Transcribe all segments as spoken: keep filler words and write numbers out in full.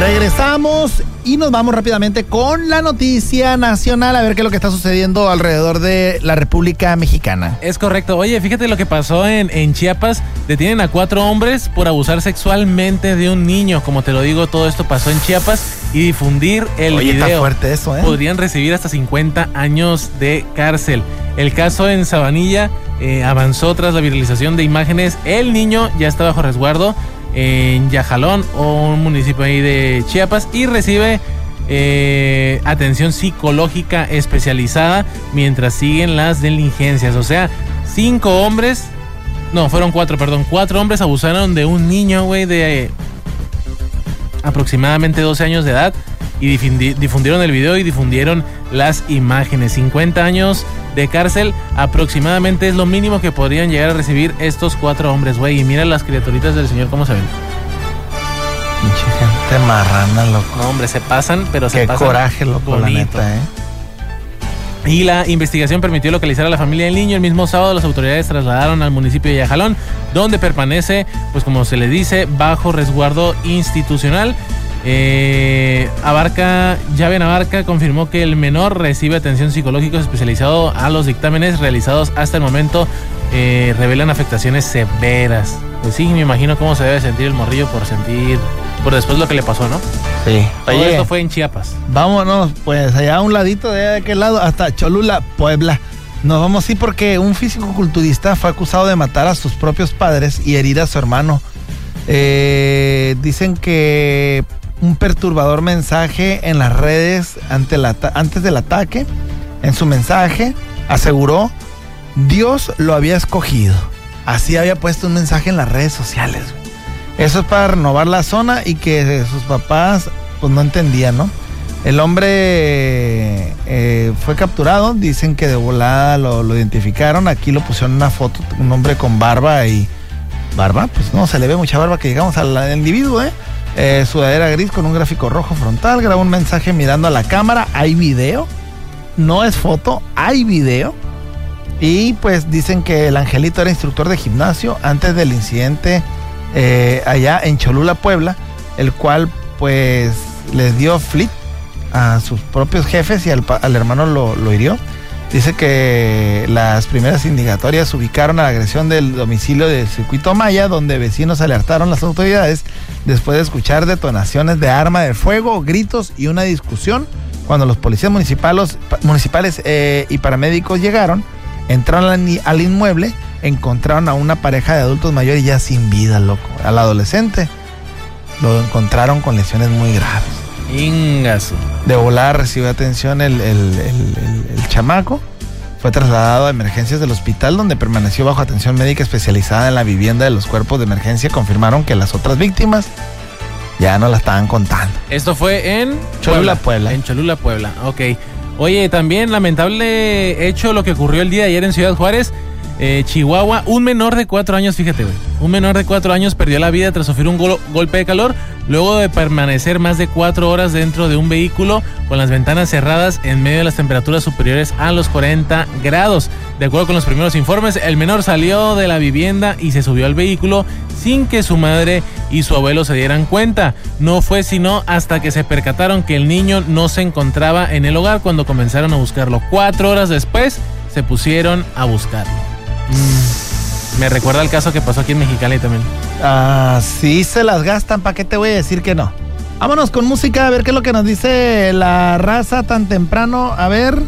Regresamos y nos vamos rápidamente con la noticia nacional, a ver qué es lo que está sucediendo alrededor de la República Mexicana. Es correcto. Oye, fíjate lo que pasó en, en Chiapas. Detienen a cuatro hombres por abusar sexualmente de un niño. Como te lo digo, todo esto pasó en Chiapas y difundir el Oye, video. Está fuerte eso, ¿eh? Podrían recibir hasta cincuenta años de cárcel. El caso en Sabanilla eh, avanzó tras la viralización de imágenes. El niño ya está bajo resguardo en Yajalón, o un municipio ahí de Chiapas, y recibe eh, atención psicológica especializada mientras siguen las diligencias. O sea, cinco hombres, no, fueron cuatro, perdón, cuatro hombres abusaron de un niño, güey, de eh, aproximadamente doce años de edad, y difundi- difundieron el video y difundieron las imágenes. cincuenta años de cárcel aproximadamente es lo mínimo que podrían llegar a recibir estos cuatro hombres, güey. Y mira las criaturitas del señor cómo se ven. Pinche gente marrana, loco. No, hombre, se pasan, pero Qué se pasan. Qué coraje, loco, bonito. la neta, ¿eh? Y la investigación permitió localizar a la familia del niño. El mismo sábado las autoridades trasladaron al municipio de Yajalón, donde permanece, pues como se le dice, bajo resguardo institucional. Eh, Abarca, Llave Abarca confirmó que el menor recibe atención psicológica especializado. A los dictámenes realizados hasta el momento eh, revelan afectaciones severas. Pues sí, me imagino cómo se debe sentir el morrillo por sentir, por después lo que le pasó, ¿no? Sí. Todo Oye, esto fue en Chiapas. Vámonos, pues allá a un ladito de aquel lado, hasta Cholula, Puebla. Nos vamos sí porque un físico-culturista fue acusado de matar a sus propios padres y herir a su hermano. Eh, dicen que un perturbador mensaje en las redes ante el ata- antes del ataque. En su mensaje aseguró Dios lo había escogido. Así había puesto un mensaje en las redes sociales. Eso es para renovar la zona y que sus papás pues no entendían, ¿no? El hombre eh, fue capturado. Dicen que de volada lo, lo identificaron. Aquí lo pusieron una foto, un hombre con barba y... ¿Barba? Pues no, se le ve mucha barba que llegamos al, al individuo, ¿eh? Eh, sudadera gris con un gráfico rojo frontal, graba un mensaje mirando a la cámara, hay video, no es foto, hay video. Y pues dicen que el angelito era instructor de gimnasio antes del incidente eh, allá en Cholula, Puebla, el cual pues les dio flit a sus propios jefes y al, al hermano lo, lo hirió. Dice que las primeras indicatorias ubicaron a la agresión del domicilio del Circuito Maya, donde vecinos alertaron a las autoridades después de escuchar detonaciones de arma de fuego, gritos y una discusión. Cuando los policías municipales, municipales eh, y paramédicos llegaron, entraron al, al inmueble, encontraron a una pareja de adultos mayores ya sin vida, loco. Al adolescente lo encontraron con lesiones muy graves. Ingazo. De volar recibió atención el, el, el, el, el chamaco. Fue trasladado a emergencias del hospital, donde permaneció bajo atención médica especializada en la vivienda de los cuerpos de emergencia. Confirmaron que las otras víctimas ya no la estaban contando. Esto fue en Cholula, Puebla. En Cholula, Puebla, ok. Oye, también lamentable hecho lo que ocurrió el día de ayer en Ciudad Juárez, eh, Chihuahua. Un menor de cuatro años, fíjate, güey. Un menor de cuatro años perdió la vida tras sufrir un gol- golpe de calor luego de permanecer más de cuatro horas dentro de un vehículo con las ventanas cerradas en medio de las temperaturas superiores a los cuarenta grados. De acuerdo con los primeros informes, el menor salió de la vivienda y se subió al vehículo sin que su madre y su abuelo se dieran cuenta. No fue sino hasta que se percataron que el niño no se encontraba en el hogar cuando comenzaron a buscarlo. Cuatro horas después se pusieron a buscarlo. Mm. Me recuerda el caso que pasó aquí en Mexicali también. Ah, sí se las gastan, ¿para qué te voy a decir que no? Vámonos con música, a ver qué es lo que nos dice la raza tan temprano. A ver.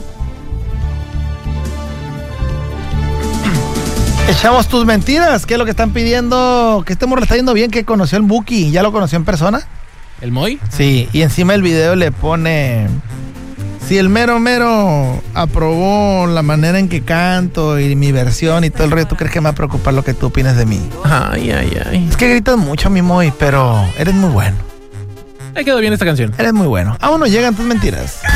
Echamos tus mentiras. ¿Qué es lo que están pidiendo? Que este morro le está yendo bien, que conoció el Buki. ¿Ya lo conoció en persona? ¿El Moy? Sí, y encima del video le pone... Si el mero mero aprobó la manera en que canto y mi versión y todo el rollo, ¿tú crees que me va a preocupar lo que tú opinas de mí? Ay, ay, ay. Es que gritas mucho, mi Moy, pero eres muy bueno. Me quedó bien esta canción. Eres muy bueno. Aún no llegan tus mentiras.